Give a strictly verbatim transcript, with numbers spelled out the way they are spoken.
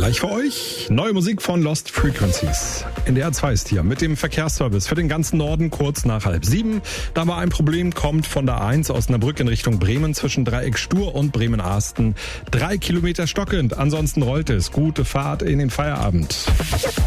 Gleich für euch neue Musik von Lost Frequencies. N D R zwei ist hier mit dem Verkehrsservice für den ganzen Norden kurz nach halb sieben. Da war ein Problem, kommt von der A eins Osnabrück in Richtung Bremen zwischen Dreieck Stur und Bremen-Ahsten. Drei Kilometer stockend, ansonsten rollt es. Gute Fahrt in den Feierabend.